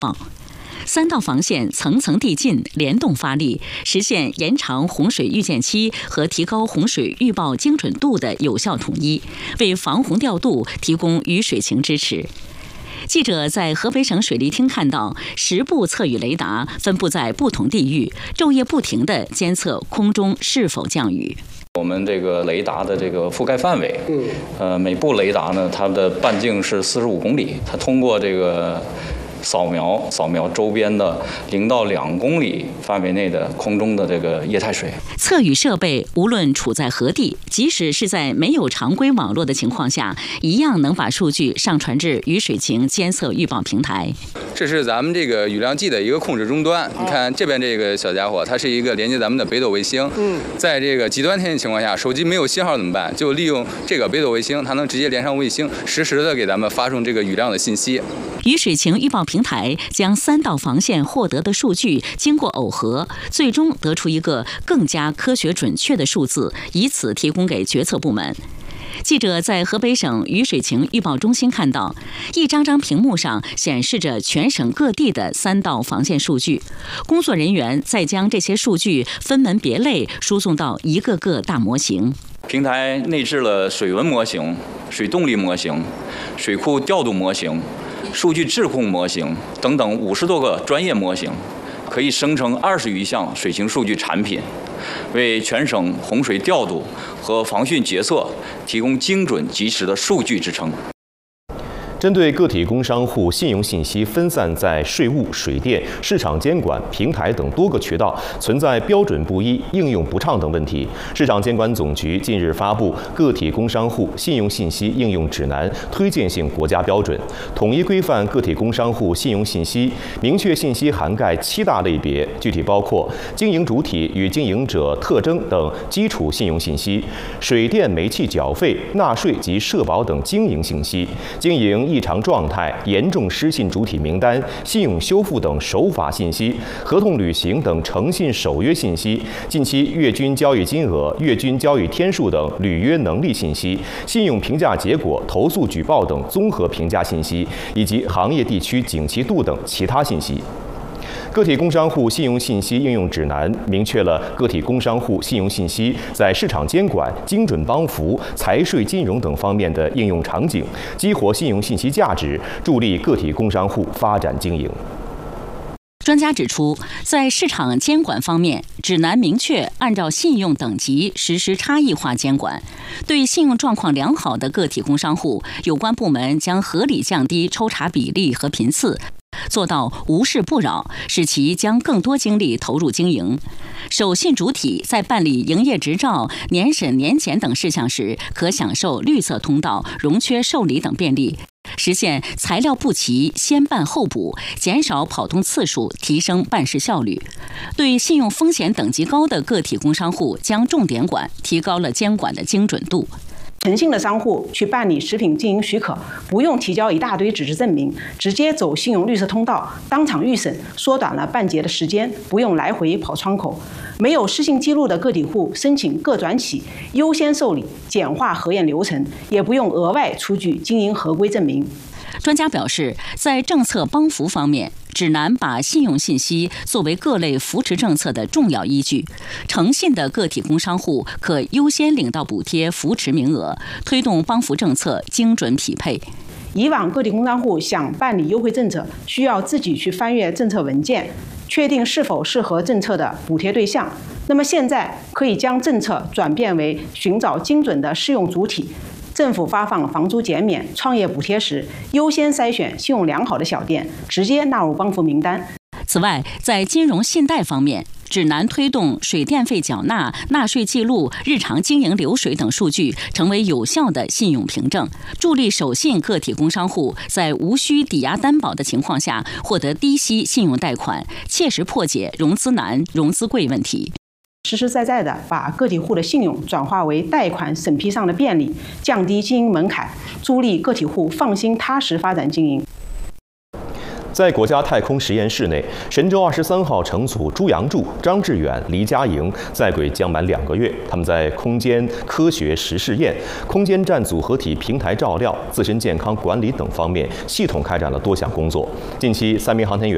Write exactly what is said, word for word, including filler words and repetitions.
三道防线层层递进，联动发力，实现延长洪水预见期和提高洪水预报精准度的有效统一，为防洪调度提供雨水情支持。记者在河北省水利厅看到，十部测雨雷达分布在不同地域，昼夜不停地监测空中是否降雨。 我们这个雷达的这个覆盖范围，嗯，呃，每部雷达呢，它的半径是四十五公里，它通过这个扫描扫描周边的零到两公里范围内的空中的这个液态水。 测雨设备无论处在何地，即使是在没有常规网络的情况下，一样能把数据上传至雨水情监测预报平台。 这是咱们这个雨量计的一个控制终端。你看这边这个小家伙，它是一个连接咱们的北斗卫星。嗯，在这个极端天气情况下，手机没有信号怎么办？就利用这个北斗卫星，它能直接连上卫星，实时的给咱们发送这个雨量的信息。 雨水情预报平台将三道防线获得的数据经过耦合，最终得出一个更加科学准确的数字，以此提供给决策部门。记者在河北省雨水情预报中心看到，一张张屏幕上显示着全省各地的三道防线数据，工作人员再将这些数据分门别类输送到一个个大模型。 平台内置了水文模型、水动力模型、水库调度模型、数据质控模型等等五十多个专业模型，可以生成二十余项水情数据产品，为全省洪水调度和防汛决策提供精准及时的数据支撑。 针对个体工商户信用信息分散在税务、水电、市场监管、平台等多个渠道，存在标准不一、应用不畅等问题，市场监管总局近日发布《个体工商户信用信息应用指南》推荐性国家标准，统一规范个体工商户信用信息，明确信息涵盖七大类别，具体包括经营主体与经营者特征等基础信用信息、水电煤气缴费、纳税及社保等经营信息、经营异常状态、严重失信主体名单、信用修复等守法信息、合同履行等诚信守约信息、近期月均交易金额、月均交易天数等履约能力信息、信用评价结果、投诉举报等综合评价信息，以及行业地区景气度等其他信息。个体工商户信用信息应用指南明确了个体工商户信用信息在市场监管、精准帮扶、财税金融等方面的应用场景，激活信用信息价值，助力个体工商户发展经营。 专家指出，在市场监管方面，指南明确按照信用等级实施差异化监管。对信用状况良好的个体工商户，有关部门将合理降低抽查比例和频次，做到无事不扰，使其将更多精力投入经营。守信主体在办理营业执照、年审、年检等事项时，可享受绿色通道、融缺受理等便利，实现材料不齐先办后补，减少跑通次数，提升办事效率。对信用风险等级高的个体工商户将重点管，提高了监管的精准度。 诚信的商户去办理食品经营许可，不用提交一大堆纸质证明，直接走信用绿色通道，当场预审，缩短了办结的时间，不用来回跑窗口。没有失信记录的个体户申请个转起，优先受理，简化核验流程，也不用额外出具经营合规证明。 专家表示，在政策帮扶方面，指南把信用信息作为各类扶持政策的重要依据，诚信的个体工商户可优先领到补贴扶持名额，推动帮扶政策精准匹配。 以往个体工商户想办理优惠政策，需要自己去翻阅政策文件，确定是否适合政策的补贴对象。那么现在可以将政策转变为寻找精准的适用主体。政府发放房租减免、创业补贴时，优先筛选信用良好的小店，直接纳入帮扶名单。 此外，在金融信贷方面，指南推动水电费缴纳、纳税记录、日常经营流水等数据成为有效的信用凭证，助力守信个体工商户在无需抵押担保的情况下获得低息信用贷款，切实破解融资难、融资贵问题。 实实在在地把个体户的信用转化为贷款审批上的便利，降低经营门槛，助力个体户放心踏实发展经营。 在国家太空实验室内，神舟二十三号乘组朱杨柱、张志远、黎佳莹在轨将满两个月。他们在空间科学实试验、空间站组合体平台照料、自身健康管理等方面系统开展了多项工作。近期，三名航天员